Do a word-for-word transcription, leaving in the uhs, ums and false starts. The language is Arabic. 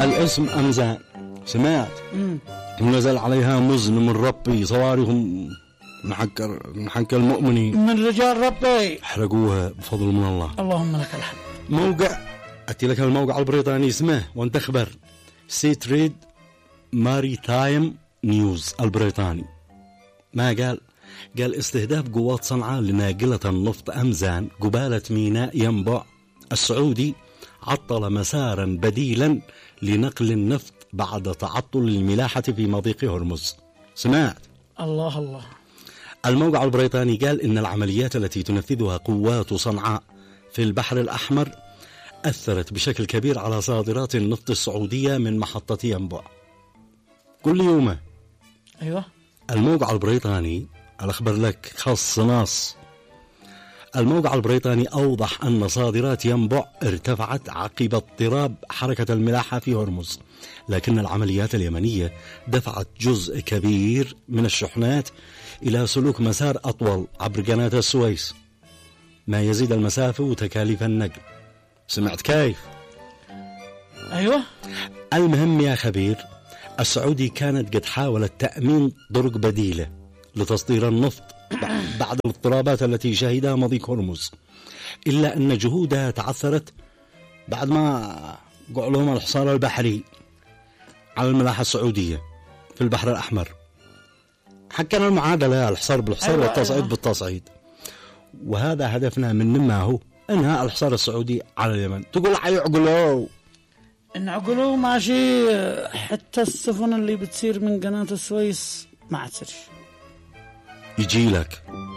الاسم أمزان، سمعت؟ مم. ونزل عليها مزن من ربي، صواريخ محكر محك المؤمنين من رجال ربي، احرقوها بفضل من الله. اللهم لك الحمد. موقع أتي لك الموقع البريطاني اسمه وانت خبر سيتريد ماريتايم نيوز البريطاني. ما قال؟ قال استهداف قوات صنعاء لناقلة النفط أمزان قبالة ميناء ينبع السعودي عطل مسارا بديلا لنقل النفط بعد تعطل الملاحة في مضيق هرمز. سمعت؟ الله الله. الموقع البريطاني قال إن العمليات التي تنفذها قوات صنعاء في البحر الأحمر أثرت بشكل كبير على صادرات النفط السعودية من محطة ينبع كل يوم. أيوة. الموقع البريطاني الأخبر لك خاص ناص. الموقع البريطاني أوضح أن صادرات ينبع ارتفعت عقب اضطراب حركة الملاحة في هرمز، لكن العمليات اليمنية دفعت جزء كبير من الشحنات إلى سلوك مسار أطول عبر قناة السويس، ما يزيد المسافة وتكاليف النقل. سمعت كيف؟ أيوة. المهم يا خبير، السعودي كانت قد حاولت تأمين طرق بديلة لتصدير النفط بعد الاضطرابات التي شهدها مضيق هرمز، إلا أن جهودها تعثرت بعد ما قعوا لهم الحصار البحري على الملاحة السعودية في البحر الأحمر. حكنا المعادلة، الحصار بالحصار أيوة والتصعيد أيوة. بالتصعيد، وهذا هدفنا من ما هو انهاء الحصار السعودي على اليمن. تقول حيعقلوا نعقلوا ماشي، حتى السفن اللي بتصير من قناة السويس ما عتسرش. يجي لك